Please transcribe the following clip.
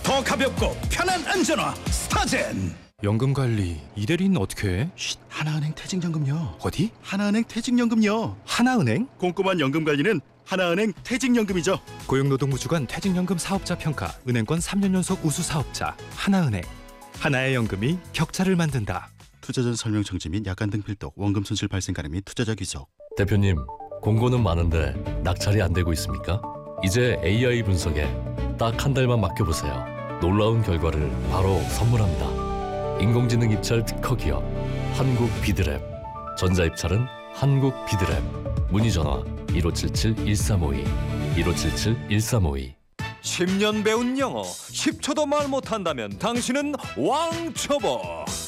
더 가볍고 편한 안전화 스타젠. 연금관리 이대리는 어떻게 해? 하나은행 퇴직연금요. 어디? 하나은행 퇴직연금요. 하나은행? 꼼꼼한 연금 관리는 하나은행 퇴직연금이죠. 고용노동부 주관 퇴직연금 사업자 평가 은행권 3년 연속 우수 사업자 하나은행. 하나의 연금이 격차를 만든다. 투자 전 설명 정지 및 약관 등 필독, 원금 손실 발생 가능 및 투자자 귀속. 대표님, 공고는 많은데 낙찰이 안 되고 있습니까? 이제 AI 분석에 딱 한 달만 맡겨보세요. 놀라운 결과를 바로 선물합니다. 인공지능 입찰 특허 기업 한국 비드랩. 전자 입찰은 한국 비드랩. 문의 전화 1577-1352 1577-1352. 10년 배운 영어 10초도 말 못한다면 당신은 왕초보.